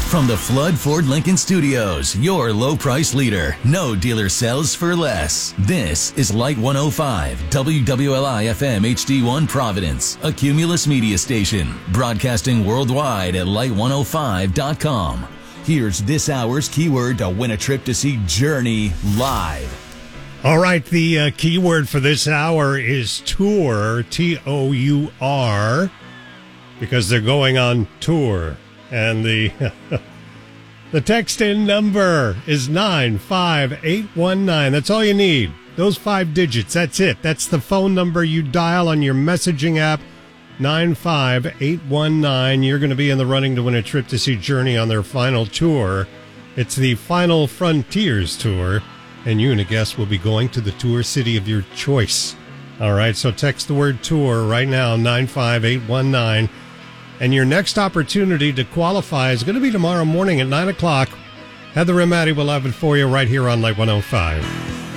From the Flood Ford Lincoln Studios, your low price leader. No dealer sells for less. This is Light 105, WWLI FM HD1 Providence, a Cumulus media station, broadcasting worldwide at light105.com. Here's this hour's keyword to win a trip to see Journey live. All right, the keyword for this hour is tour, T-O-U-R, because they're going on tour. And the text-in number is 95819. That's all you need. Those 5 digits, that's it. That's the phone number you dial on your messaging app, 95819. You're going to be in the running to win a trip to see Journey on their final tour. It's the Final Frontiers Tour, and you and a guest will be going to the tour city of your choice. All right, so text the word tour right now, 95819. And your next opportunity to qualify is going to be tomorrow morning at 9 o'clock. Heather and Maddie will have it for you right here on Light 105.